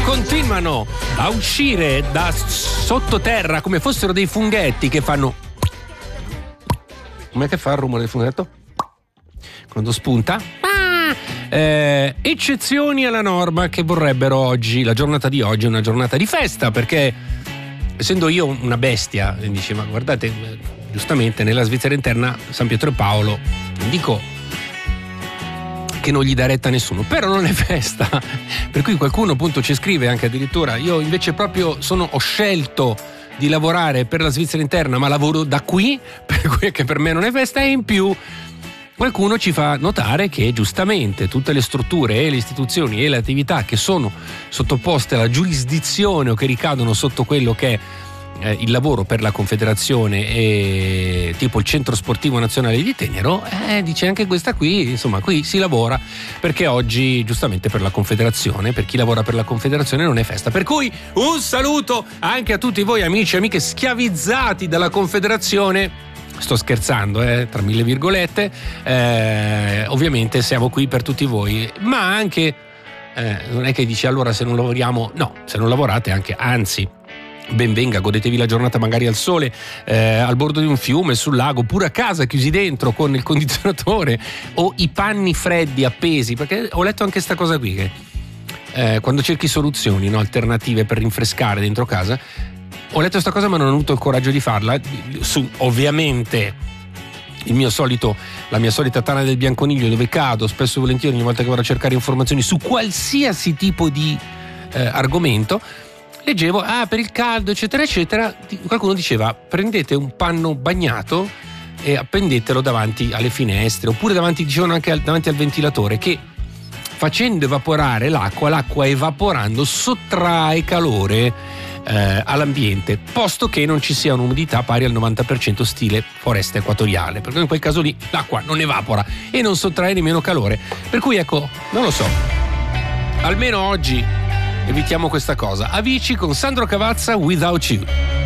continuano a uscire da sottoterra come fossero dei funghetti che fanno... Com'è che fa il rumore del funghetto? Quando spunta? Eccezioni alla norma che vorrebbero oggi, la giornata di oggi è una giornata di festa, perché essendo io una bestia, dice, ma guardate, giustamente nella Svizzera interna San Pietro e Paolo, non dico che non gli dà retta a nessuno, però non è festa, per cui qualcuno appunto ci scrive anche addirittura, io invece proprio ho scelto di lavorare per la Svizzera interna, ma lavoro da qui, per cui che per me non è festa, e in più qualcuno ci fa notare che giustamente tutte le strutture e le istituzioni e le attività che sono sottoposte alla giurisdizione o che ricadono sotto quello che è il lavoro per la Confederazione e tipo il Centro Sportivo Nazionale di Tenero, dice anche questa qui, insomma qui si lavora, perché oggi giustamente per la Confederazione, per chi lavora per la Confederazione non è festa, per cui un saluto anche a tutti voi amici e amiche schiavizzati dalla Confederazione. Sto scherzando, tra mille virgolette, ovviamente siamo qui per tutti voi, ma anche non è che dici allora se non lavoriamo, no, se non lavorate anche, anzi, ben venga, godetevi la giornata magari al sole, al bordo di un fiume, sul lago, pure a casa chiusi dentro con il condizionatore o i panni freddi appesi, perché ho letto anche sta cosa qui che quando cerchi soluzioni, no, alternative per rinfrescare dentro casa. Ho letto questa cosa ma non ho avuto il coraggio di farla, ovviamente la mia solita tana del bianconiglio, dove cado spesso e volentieri ogni volta che vado a cercare informazioni su qualsiasi tipo di argomento. Leggevo, per il caldo eccetera eccetera, qualcuno diceva prendete un panno bagnato e appendetelo davanti alle finestre, oppure dicevano anche davanti al ventilatore, che facendo evaporare l'acqua evaporando sottrae calore all'ambiente, posto che non ci sia un'umidità pari al 90% stile foresta equatoriale, perché in quel caso lì l'acqua non evapora e non sottrae nemmeno calore, per cui ecco, non lo so, almeno oggi evitiamo questa cosa. Avicii con Sandro Cavazza, Without You.